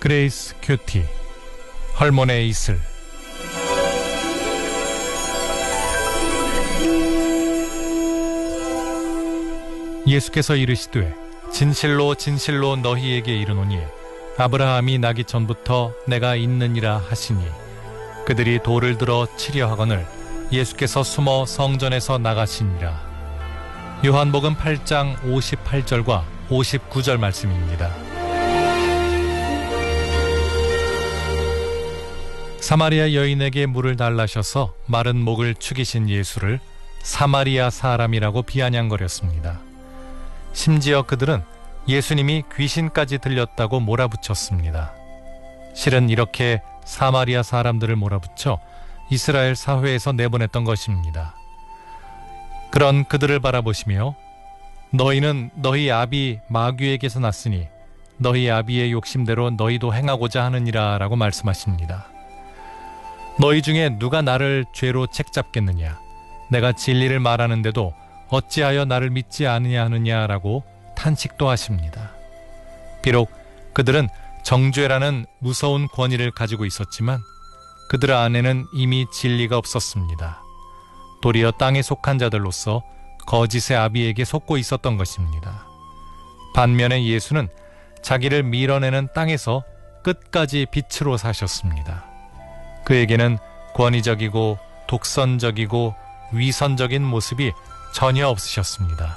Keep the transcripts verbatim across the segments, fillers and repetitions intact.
그레이스 큐티, 헐몬의 이슬. 예수께서 이르시되 진실로 진실로 너희에게 이르노니 아브라함이 나기 전부터 내가 있느니라 하시니, 그들이 돌을 들어 치려 하거늘 예수께서 숨어 성전에서 나가시니라. 요한복음 팔 장 오십팔 절과 오십구 절 말씀입니다. 사마리아 여인에게 물을 달라셔서 마른 목을 축이신 예수를 사마리아 사람이라고 비아냥거렸습니다. 심지어 그들은 예수님이 귀신까지 들렸다고 몰아붙였습니다. 실은 이렇게 사마리아 사람들을 몰아붙여 이스라엘 사회에서 내보냈던 것입니다. 그런 그들을 바라보시며 너희는 너희 아비 마귀에게서 났으니 너희 아비의 욕심대로 너희도 행하고자 하느니라 라고 말씀하십니다. 너희 중에 누가 나를 죄로 책잡겠느냐? 내가 진리를 말하는데도 어찌하여 나를 믿지 않으냐 하느냐라고 탄식도 하십니다. 비록 그들은 정죄라는 무서운 권위를 가지고 있었지만 그들 안에는 이미 진리가 없었습니다. 도리어 땅에 속한 자들로서 거짓의 아비에게 속고 있었던 것입니다. 반면에 예수는 자기를 밀어내는 땅에서 끝까지 빛으로 사셨습니다. 그에게는 권위적이고 독선적이고 위선적인 모습이 전혀 없으셨습니다.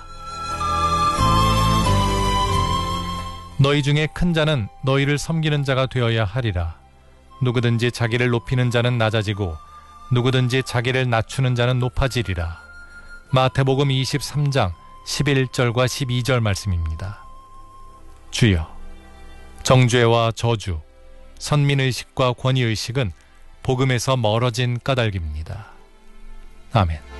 너희 중에 큰 자는 너희를 섬기는 자가 되어야 하리라. 누구든지 자기를 높이는 자는 낮아지고 누구든지 자기를 낮추는 자는 높아지리라. 마태복음 이십삼 장 십일 절과 십이 절 말씀입니다. 주여, 정죄와 저주, 선민의식과 권위의식은 복음에서 멀어진 까닭입니다. 아멘.